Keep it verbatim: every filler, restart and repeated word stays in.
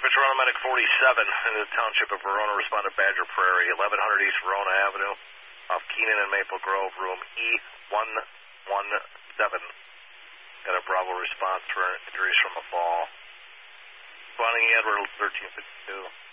It's Verona Medic forty-seven in the township of Verona. Responded Badger Prairie, eleven hundred East Verona Avenue, off Keenan and Maple Grove, room E one one seven. Got a Bravo response for injuries from a fall. Responding Edward thirteen fifty-two.